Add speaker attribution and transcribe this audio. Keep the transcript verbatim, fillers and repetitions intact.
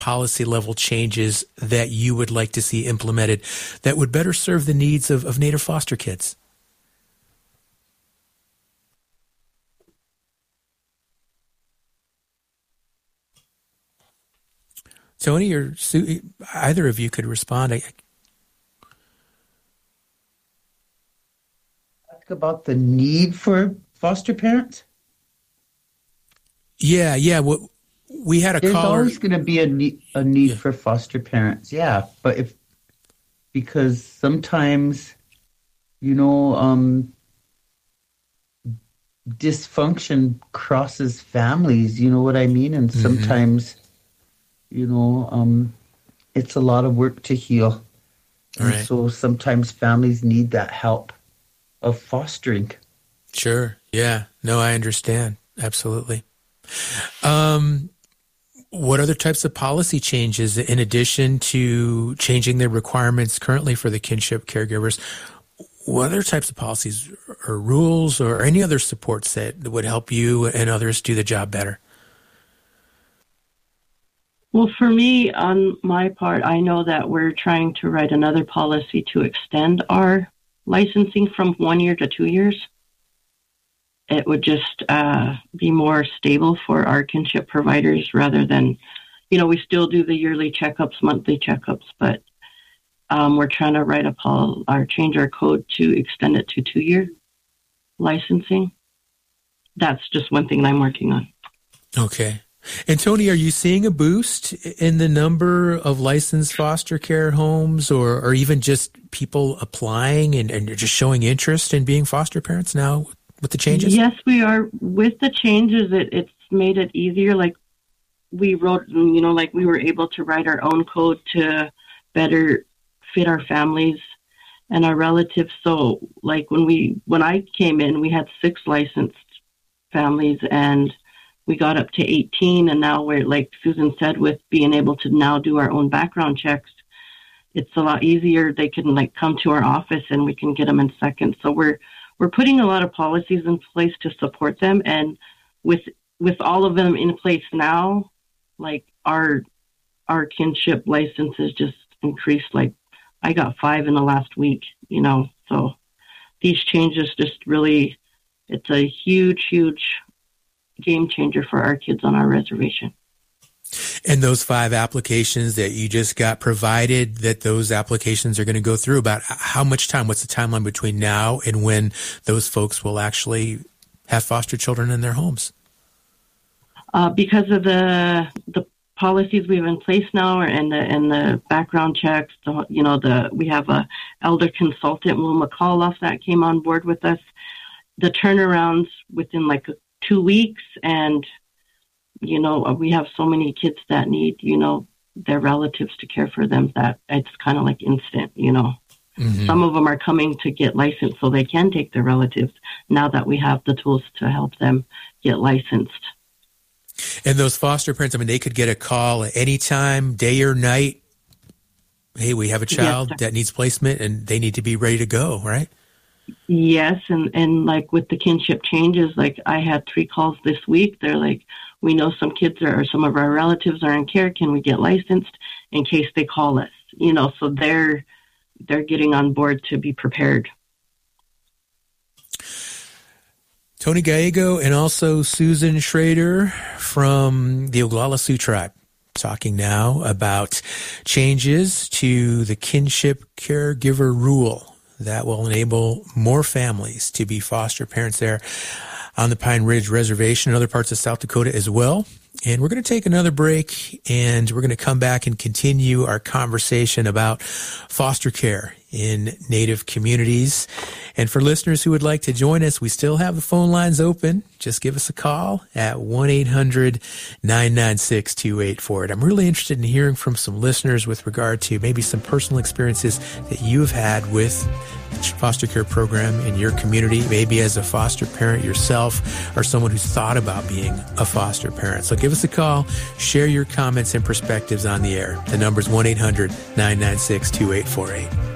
Speaker 1: policy level changes that you would like to see implemented that would better serve the needs of, of Native foster kids? Tony or Sue, either of you could respond. I,
Speaker 2: Ask about the need for foster parents?
Speaker 1: Yeah, yeah. Well, we had a
Speaker 2: There's
Speaker 1: caller.
Speaker 2: always going to be a need, a need
Speaker 1: Yeah.
Speaker 2: for foster parents, yeah. But if, because sometimes, you know, um, dysfunction crosses families, you know what I mean? And
Speaker 1: Mhm.
Speaker 2: sometimes, you know, um, it's a lot of work to heal. And
Speaker 1: Right.
Speaker 2: so sometimes families need that help of fostering.
Speaker 1: Sure. Yeah. No, I understand. Absolutely. Um, what other types of policy changes, in addition to changing the requirements currently for the kinship caregivers, what other types of policies or rules or any other supports that would help you and others do the job better?
Speaker 3: Well, for me, on my part, I know that we're trying to write another policy to extend our licensing from one year to two years. It would just uh, be more stable for our kinship providers rather than, you know, we still do the yearly checkups, monthly checkups, but um, we're trying to write a pol- or change our code to extend it to two-year licensing. That's just one thing that I'm working on.
Speaker 1: Okay. And Tony, are you seeing a boost in the number of licensed foster care homes, or, or even just people applying and, and just showing interest in being foster parents now with the changes?
Speaker 3: Yes, we are. With the changes, it, it's made it easier. Like we wrote, you know, like we were able to write our own code to better fit our families and our relatives. So like when we, when I came in, we had six licensed families and we got up to eighteen, and now we're, like Susan said, with being able to now do our own background checks, it's a lot easier. They can like come to our office and we can get them in seconds. So we're we're putting a lot of policies in place to support them, and with with all of them in place now, like our our kinship licenses just increased. Like I got five in the last week, you know. So these changes just really, it's a huge, huge game changer for our kids on our reservation.
Speaker 1: And those five applications that you just got provided, that those applications are going to go through, about how much time? What's the timeline between now and when those folks will actually have foster children in their homes?
Speaker 3: Uh, because of the the policies we have in place now, and the and the background checks, the, you know, the we have a elder consultant, Will McAuliffe, that came on board with us. The turnarounds within like two weeks, and you know, we have so many kids that need, you know, their relatives to care for them that it's kind of like instant, you know. Mm-hmm. Some of them are coming to get licensed so they can take their relatives now that we have the tools to help them get licensed.
Speaker 1: And those foster parents, I mean, they could get a call at any time, day or night. Hey, we have a child yes, that needs placement and they need to be ready to go, right?
Speaker 3: Yes, and, and like with the kinship changes, like I had three calls this week. They're like, we know some kids are, or some of our relatives are in care. Can we get licensed in case they call us? You know, so they're they're getting on board to be prepared.
Speaker 1: Tony Gallego and also Susan Schrader from the Oglala Sioux Tribe talking now about changes to the kinship caregiver rule that will enable more families to be foster parents there on the Pine Ridge Reservation and other parts of South Dakota as well. And we're going to take another break, and we're going to come back and continue our conversation about foster care in Native communities. And for listeners who would like to join us, we still have the phone lines open. Just give us a call at one eight hundred nine nine six two eight four eight. I'm really interested in hearing from some listeners with regard to maybe some personal experiences that you have had with the foster care program in your community, maybe as a foster parent yourself or someone who's thought about being a foster parent. So give us a call, share your comments and perspectives on the air. The number is one eight hundred nine nine six two eight four eight.